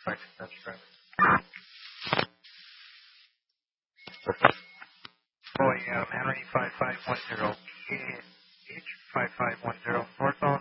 Right, that's correct. Boy, Henry 5510, H 5510, northbound.